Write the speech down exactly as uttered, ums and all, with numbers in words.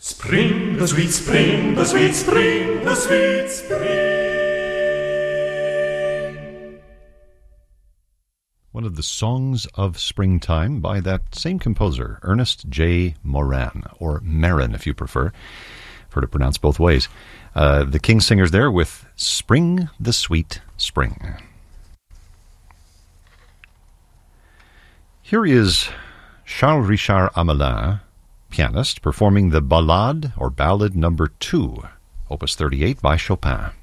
Spring, the sweet spring, the sweet spring, the sweet spring. One of the songs of springtime by that same composer, Ernest J. Moran, or Marin if you prefer. I've heard it pronounced both ways. Uh, the King Singers there with Spring, the Sweet Spring. Here is Charles Richard Hamelin, pianist, performing the Ballade or Ballad number two, Opus thirty-eight by Chopin.